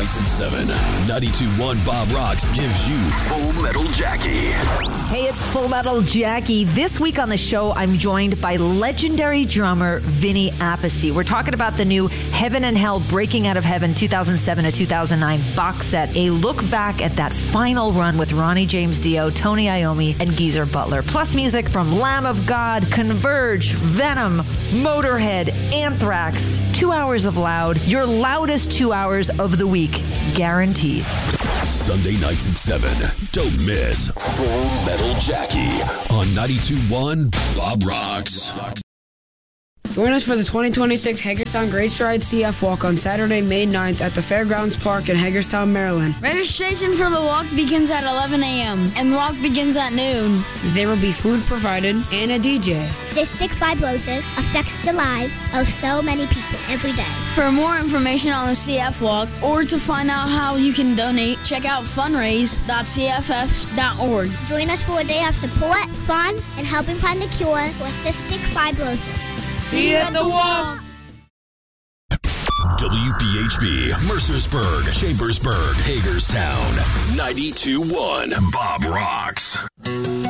nights at 7. 92.1 Bob Rocks gives you Full Metal Jackie. Hey, it's Full Metal Jackie. This week on the show, I'm joined by legendary drummer Vinny Appice. We're talking about the new Heaven and Hell Breaking Out of Heaven 2007 to 2009 box set. A look back at that final run with Ronnie James Dio, Tony Iommi, and Geezer Butler. Plus music from Lamb of God, Converge, Venom, Motorhead, Anthrax. 2 hours of loud. Your loudest 2 hours of the week. Guaranteed. Sunday nights at 7. Don't miss Full Metal Jackie on 92.1 Bob Rocks. Join us for the 2026 Hagerstown Great Stride CF Walk on Saturday, May 9th at the Fairgrounds Park in Hagerstown, Maryland. Registration for the walk begins at 11 a.m. and the walk begins at noon. There will be food provided and a DJ. Cystic fibrosis affects the lives of so many people every day. For more information on the CF Walk or to find out how you can donate, check out fundraise.cff.org. Join us for a day of support, fun, and helping find a cure for cystic fibrosis. See you at the walk! WPHB, Mercersburg, Chambersburg, Hagerstown, 92.1 Bob Rocks.